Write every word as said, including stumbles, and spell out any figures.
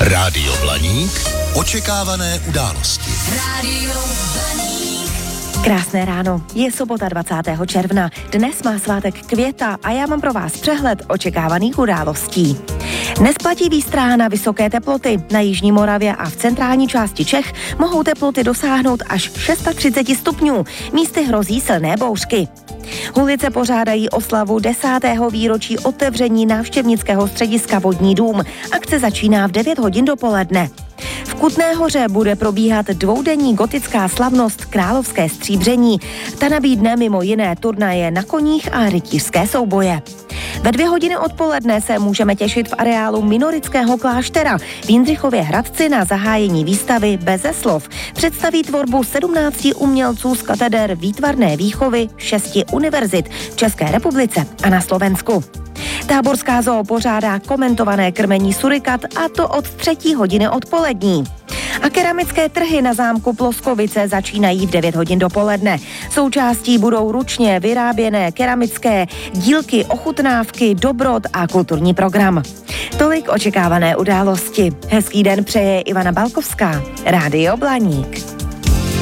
Rádio Blaník. Očekávané události. Rádio Blaník. Krásné ráno, je sobota dvacátého června, dnes má svátek Květa a já mám pro vás přehled očekávaných událostí. Nesplatí výstraha na vysoké teploty. Na jižní Moravě a v centrální části Čech mohou teploty dosáhnout až třicet šest stupňů, místy hrozí silné bouřky. Hulice pořádají oslavu desátého výročí otevření návštěvnického střediska Vodní dům. Akce začíná v devět hodin dopoledne. V Kutné Hoře bude probíhat dvoudenní gotická slavnost Královské stříbření. Ta nabídne mimo jiné turnaje na koních a rytířské souboje. Ve dvě hodiny odpoledne se můžeme těšit v areálu Minorického kláštera v Jindřichově Hradci na zahájení výstavy Beze slov. Představí tvorbu sedmnácti umělců z kateder výtvarné výchovy šesti univerzit v České republice a na Slovensku. Táborská zoo pořádá komentované krmení surikat, a to od třetí hodiny odpolední. A keramické trhy na zámku Ploskovice začínají v devět hodin dopoledne. Součástí budou ručně vyráběné keramické dílky, ochutnávky, dobrot a kulturní program. Tolik očekávané události. Hezký den přeje Ivana Balkovská. Rádio Blaník.